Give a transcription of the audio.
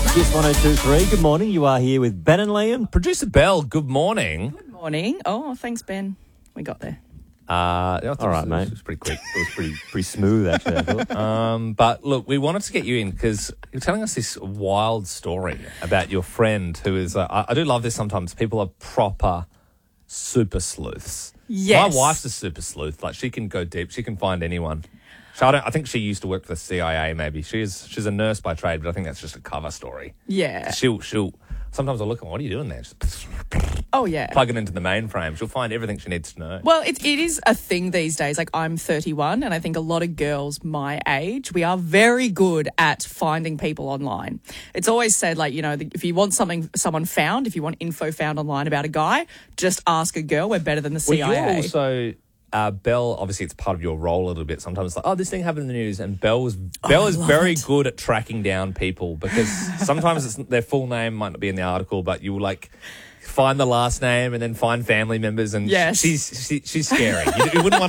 Kiss 1023, good morning. You are here with Ben and Liam. Producer Belle, good morning. Good morning. Oh, thanks, Ben. We got there. All right, mate. It was pretty quick. It was pretty smooth, actually, I thought. But look, we wanted to get you in because you're telling us this wild story about your friend who is, I do love this sometimes. People are proper super sleuths. Yes. My wife's a super sleuth. Like, she can go deep. She can find anyone. I think she used to work for the CIA, maybe. She's a nurse by trade, but I think that's just a cover story. Yeah. She'll sometimes I'll look at what are you doing there? Just Oh, yeah. plug it into the mainframe. She'll find everything she needs to know. Well, it is a thing these days. Like, I'm 31, and I think a lot of girls my age, we are very good at finding people online. It's always said, like, you know, if you want someone found, if you want info found online about a guy, just ask a girl. We're better than the CIA. Well, you're also... Belle, obviously, it's part of your role a little bit. Sometimes it's like, oh, this thing happened in the news. And Belle is very good at tracking down people because sometimes their full name might not be in the article, but you will, like, find the last name and then find family members. And yes. she's scary. You wouldn't